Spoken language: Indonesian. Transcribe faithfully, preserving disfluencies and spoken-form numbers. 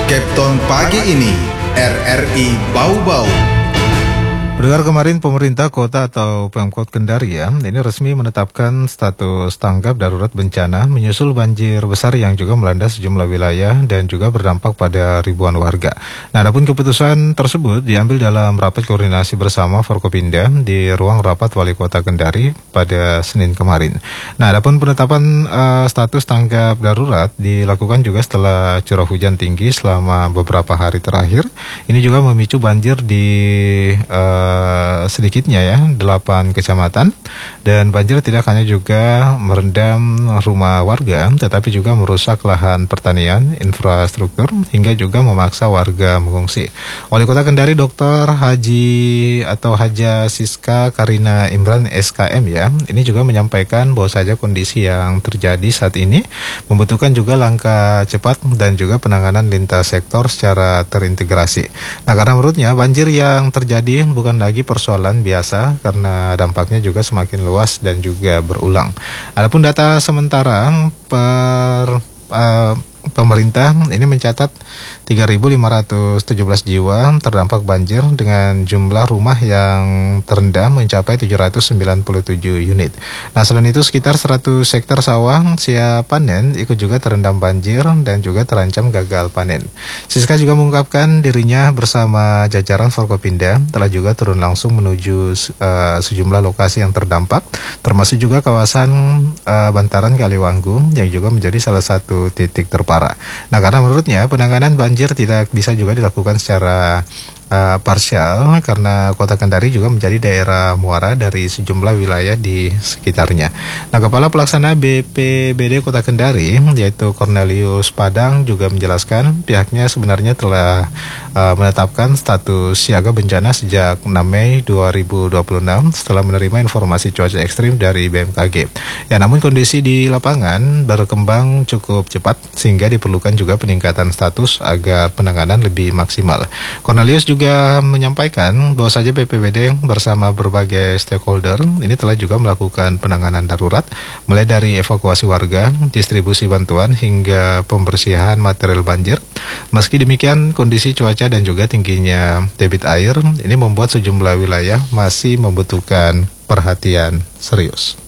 Kepton pagi ini, R R I Bau-Bau. Pendengar, kemarin pemerintah kota atau Pemkot Kendari ya, ini resmi menetapkan status tanggap darurat bencana menyusul banjir besar yang juga melanda sejumlah wilayah dan juga berdampak pada ribuan warga. Nah, adapun keputusan tersebut diambil dalam rapat koordinasi bersama Forkopimda di ruang rapat Wali Kota Kendari pada Senin kemarin. Nah, adapun penetapan uh, status tanggap darurat dilakukan juga setelah curah hujan tinggi selama beberapa hari terakhir. Ini juga memicu banjir di uh, sedikitnya ya delapan kecamatan, dan banjir tidak hanya juga merendam rumah warga tetapi juga merusak lahan pertanian, infrastruktur hingga juga memaksa warga mengungsi. Wali Kota Kendari Doktor Haji atau Haja Siska Karina Imran S K M ya, ini juga menyampaikan bahwa saja kondisi yang terjadi saat ini membutuhkan juga langkah cepat dan juga penanganan lintas sektor secara terintegrasi. Nah, karena menurutnya banjir yang terjadi bukan lagi persoalan biasa karena dampaknya juga semakin luas dan juga berulang. Adapun data sementara per uh, pemerintah ini mencatat tiga ribu lima ratus tujuh belas jiwa terdampak banjir dengan jumlah rumah yang terendam mencapai tujuh ratus sembilan puluh tujuh unit. Nah, selain itu sekitar seratus hektar sawah siap panen ikut juga terendam banjir dan juga terancam gagal panen. Siska juga mengungkapkan dirinya bersama jajaran Forkopimda telah juga turun langsung menuju uh, sejumlah lokasi yang terdampak, termasuk juga kawasan uh, bantaran Kaliwanggu yang juga menjadi salah satu titik terparah. Nah, karena menurutnya penanganan banjir tidak bisa juga dilakukan secara uh, parsial karena Kota Kendari juga menjadi daerah muara dari sejumlah wilayah di sekitarnya. Nah, Kepala Pelaksana B P B D Kota Kendari yaitu Cornelius Padang juga menjelaskan pihaknya sebenarnya telah uh, menetapkan status siaga bencana sejak enam Mei dua ribu dua puluh enam setelah menerima informasi cuaca ekstrim dari B M K G. Ya, namun kondisi di lapangan berkembang cukup cepat sehingga diperlukan juga peningkatan status agar penanganan lebih maksimal. Cornelius juga menyampaikan bahwa saja B P B D bersama berbagai stakeholder ini telah juga melakukan penanganan darurat mulai dari evakuasi warga, distribusi bantuan hingga pembersihan material banjir. Meski demikian, kondisi cuaca dan juga tingginya debit air ini membuat sejumlah wilayah masih membutuhkan perhatian serius.